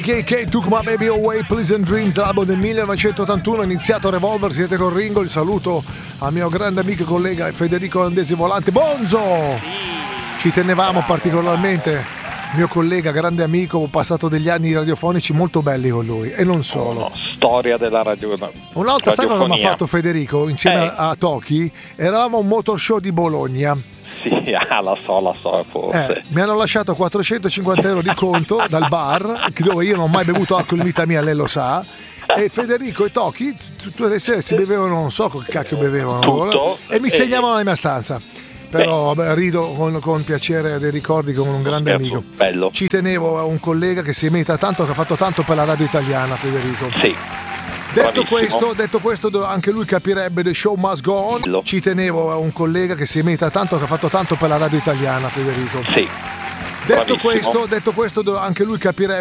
KK Took My Baby Away, Pleasant Dreams, l'album del 1981, iniziato Revolver, siete con Ringo, il saluto al mio grande amico e collega Federico Landesi Volante. Bonzo! Ci tenevamo particolarmente, mio collega, grande amico, ho passato degli anni radiofonici molto belli con lui e non solo. Storia della radio. Una volta sai cosa mi ha fatto Federico insieme a Toki? Eravamo a un motor show di Bologna. Sì, la so, forse. Mi hanno lasciato 450 euro di conto dal bar, dove io non ho mai bevuto alcol in vita mia, lei lo sa. E Federico e Toki tutte le sere si bevevano, non so che cacchio bevevano tutto, e mi segnavano nella mia stanza. Però vabbè, rido con piacere dei ricordi con un grande amico. Bello. Ci tenevo a un collega che si merita tanto, che ha fatto tanto per la radio italiana, Federico. Sì. Detto questo, anche lui capirebbe The Show Must Go On. Bello. Ci tenevo a un collega che si merita tanto, che ha fatto tanto per la radio italiana, Federico. Sì. Detto questo, anche lui capirebbe